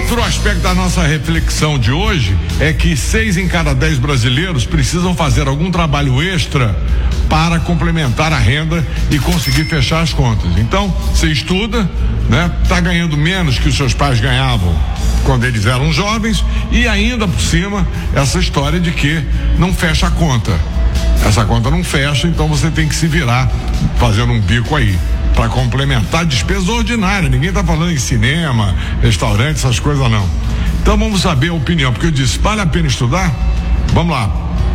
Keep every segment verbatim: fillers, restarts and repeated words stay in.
Outro aspecto da nossa reflexão de hoje é que seis em cada dez brasileiros precisam fazer algum trabalho extra para complementar a renda e conseguir fechar as contas. Então, você estuda, né? Tá ganhando menos que os seus pais ganhavam quando eles eram jovens e ainda por cima essa história de que não fecha a conta. Essa conta não fecha, então você tem que se virar fazendo um bico aí para complementar despesa ordinária. Ninguém tá falando em cinema, restaurante, essas coisas não. Então vamos saber a opinião, porque eu disse, vale a pena estudar? Vamos lá.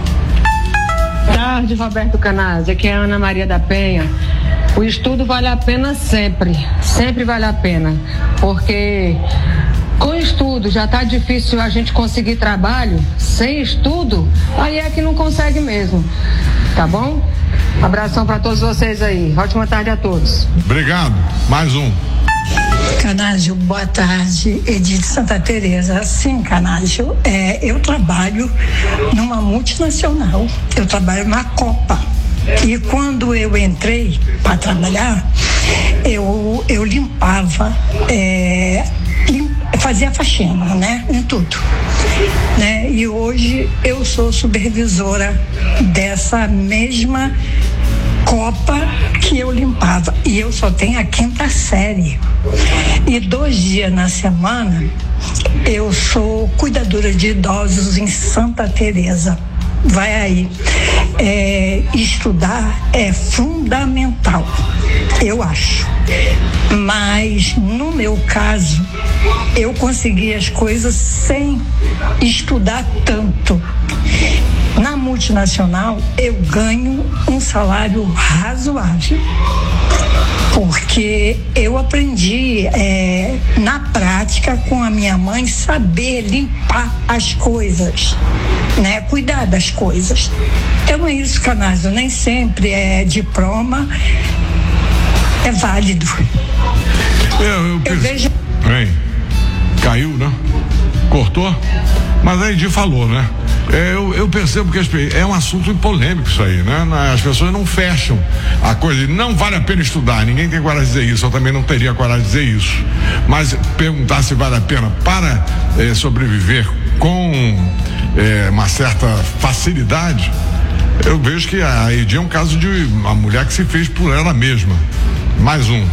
Boa tarde, Roberto Canazzi. Aqui é a Ana Maria da Penha. O estudo vale a pena sempre, sempre vale a pena, porque com estudo já tá difícil a gente conseguir trabalho, sem estudo, aí é que não consegue mesmo, tá bom? Um abração para todos vocês aí, ótima tarde a todos. Obrigado, mais um. Canágio, boa tarde, Edith Santa Teresa. Sim, Canágio, é, eu trabalho numa multinacional, eu trabalho na Copa. E quando eu entrei para trabalhar, eu, eu limpava, é, lim, fazia faxina, né, em tudo. Né? E hoje eu sou supervisora dessa mesma Copa que eu limpava, e eu só tenho a quinta série, e dois dias na semana eu sou cuidadora de idosos em Santa Teresa. Vai aí, é, estudar é fundamental, eu acho, mas no meu caso eu consegui as coisas sem estudar tanto. Na multinacional eu ganho um salário razoável, porque eu aprendi é, na prática com a minha mãe saber limpar as coisas, né? Cuidar das coisas. Então é isso, Canário, nem sempre é diploma é válido. Eu, eu, eu vejo. Bem, caiu, né? Cortou? Mas a Edi falou, né? Eu, eu percebo que é um assunto polêmico isso aí, né? As pessoas não fecham a coisa, não vale a pena estudar, ninguém tem coragem de dizer isso, eu também não teria coragem de dizer isso, mas perguntar se vale a pena para eh, sobreviver com eh, uma certa facilidade, eu vejo que a Edi é um caso de uma mulher que se fez por ela mesma. Mais um.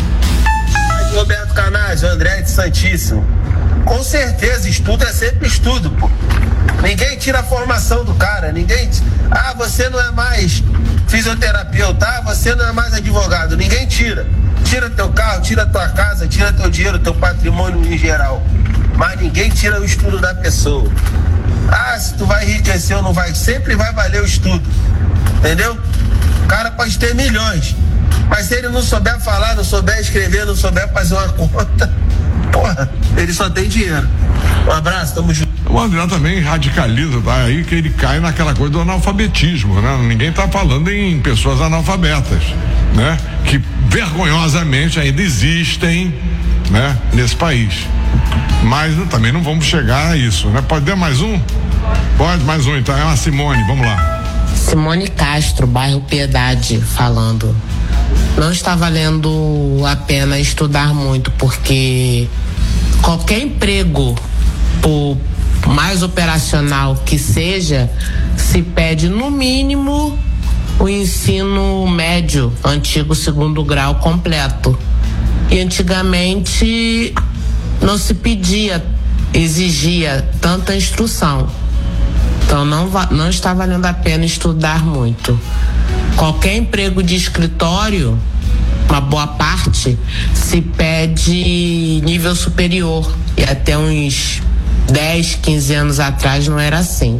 Roberto Canazzi, André de Santíssimo. Com certeza, estudo é sempre estudo, pô. Ninguém tira a formação do cara, ninguém. Ah, você não é mais fisioterapeuta, ah, você não é mais advogado, ninguém tira. Tira teu carro, tira tua casa, tira teu dinheiro, teu patrimônio em geral. Mas ninguém tira o estudo da pessoa. Ah, se tu vai enriquecer ou não vai, sempre vai valer o estudo. Entendeu? O cara pode ter milhões, mas se ele não souber falar, não souber escrever, não souber fazer uma conta, porra, ele só tem dinheiro. Um abraço, tamo junto. O André também radicaliza, tá? Aí que ele cai naquela coisa do analfabetismo, né? Ninguém tá falando em pessoas analfabetas, né? Que vergonhosamente ainda existem, né? Nesse país. Mas também não vamos chegar a isso, né? Pode ter mais um? Pode, mais um então, é uma Simone, vamos lá. Simone Castro, bairro Piedade, falando. Não está valendo a pena estudar muito, porque qualquer emprego, por mais operacional que seja, se pede no mínimo o ensino médio, antigo segundo grau completo. E antigamente não se pedia, exigia tanta instrução. Então não, não está valendo a pena estudar muito. Qualquer emprego de escritório, uma boa parte, se pede nível superior. E até uns dez, quinze anos atrás não era assim.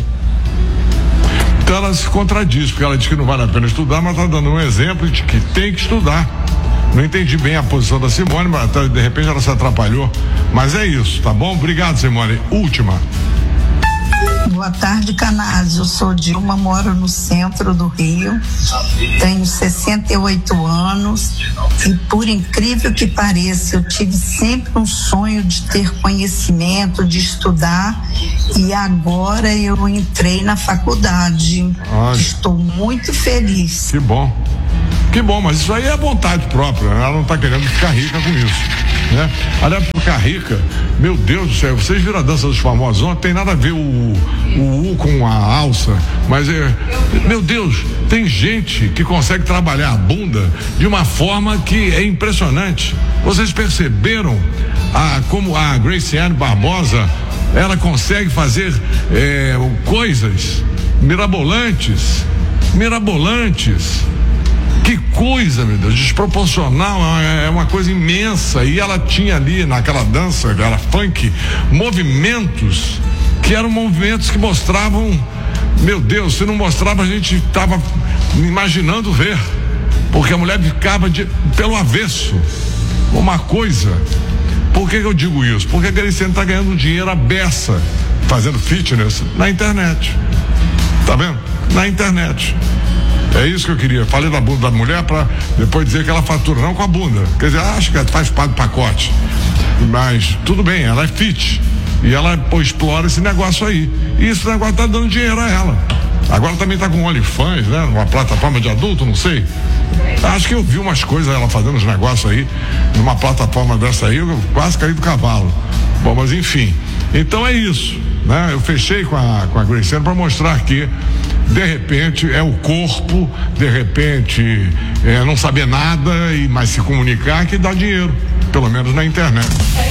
Então ela se contradiz, porque ela diz que não vale a pena estudar, mas está dando um exemplo de que tem que estudar. Não entendi bem a posição da Simone, mas de repente ela se atrapalhou. Mas é isso, tá bom? Obrigado, Simone. Última. Boa tarde, Canazzi. Eu sou Dilma, moro no centro do Rio, tenho sessenta e oito anos e, por incrível que pareça, eu tive sempre um sonho de ter conhecimento, de estudar, e agora eu entrei na faculdade. Ai. Estou muito feliz. Que bom. Que bom, mas isso aí é vontade própria, né? Ela não está querendo ficar rica com isso. né? Aliás, ficar rica, meu Deus do céu, vocês viram a dança dos famosos, não tem nada a ver o, o U com a alça, mas é, meu Deus, tem gente que consegue trabalhar a bunda de uma forma que é impressionante. Vocês perceberam a, como a Graciane Barbosa, ela consegue fazer é, coisas mirabolantes, mirabolantes. Que coisa, meu Deus, desproporcional, é uma coisa imensa. E ela tinha ali naquela dança, era funk, movimentos que eram movimentos que mostravam, meu Deus, se não mostrava a gente estava imaginando ver, porque a mulher ficava de, pelo avesso, uma coisa. Por que que eu digo isso? Porque a Graciane está ganhando dinheiro à beça fazendo fitness na internet, tá vendo? Na internet. É isso que eu queria. Falei da bunda da mulher para depois dizer que ela fatura não com a bunda. Quer dizer, acho que faz parte do pacote. Mas tudo bem, ela é fit. E ela pô, explora esse negócio aí. E esse negócio tá dando dinheiro a ela. Agora também tá com OnlyFans, né? Uma plataforma de adulto, não sei. Acho que eu vi umas coisas ela fazendo uns negócios aí, numa plataforma dessa aí, eu quase caí do cavalo. Bom, mas enfim. Então é isso, né? Eu fechei com a, com a Graciane para mostrar que de repente é o corpo, de repente é não saber nada, e mas se comunicar que dá dinheiro, pelo menos na internet.